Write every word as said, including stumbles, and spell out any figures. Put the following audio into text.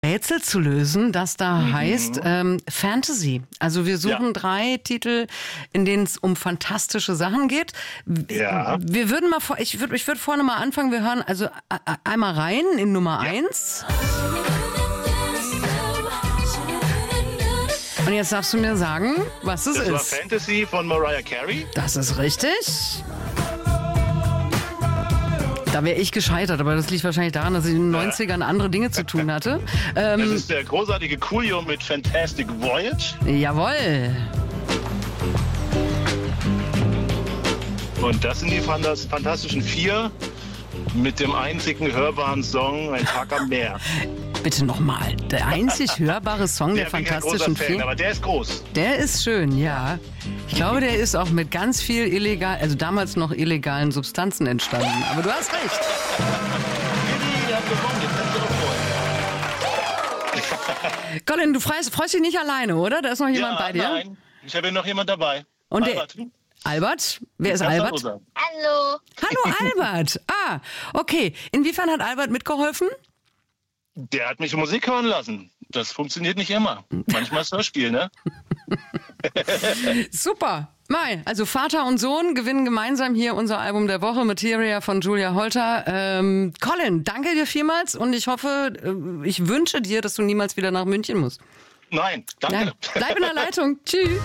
Rätsel zu lösen, das da mhm. heißt ähm, Fantasy. Also wir suchen ja. drei Titel, in denen es um fantastische Sachen geht. Ja. Wir würden mal vor, ich würde ich würd vorne mal anfangen. Wir hören also einmal rein in Nummer ja. eins. Und jetzt darfst du mir sagen, was es das ist. Das war Fantasy von Mariah Carey. Das ist richtig. Da wäre ich gescheitert, aber das liegt wahrscheinlich daran, dass ich in den neunzigern andere Dinge zu tun hatte. Ähm, das ist der großartige Coolio mit Fantastic Voyage. Jawohl. Und das sind die Fantastischen Vier mit dem einzigen hörbaren Song Ein Tag am Meer. Bitte nochmal. Der einzig hörbare Song der, der Fantastischen Fan, Vier. Aber der ist groß. Der ist schön, ja. Ich glaube, der ist auch mit ganz viel illegal, also damals noch illegalen Substanzen entstanden. Aber du hast recht. Wir haben gewonnen, jetzt kannst du auch Colin, du freust, freust dich nicht alleine, oder? Da ist noch jemand ja, bei dir? Nein, ich habe hier noch jemand dabei. Und Albert. Der, Albert? Wer ist Albert? Hallo. Hallo Albert. Ah, okay. Inwiefern hat Albert mitgeholfen? Der hat mich Musik hören lassen. Das funktioniert nicht immer. Manchmal ist das Spiel, ne? Super. Mai, also Vater und Sohn gewinnen gemeinsam hier unser Album der Woche, Materia von Julia Holter. Ähm, Colin, danke dir vielmals und ich hoffe, ich wünsche dir, dass du niemals wieder nach München musst. Nein, danke. Ja, bleib in der Leitung. Tschüss.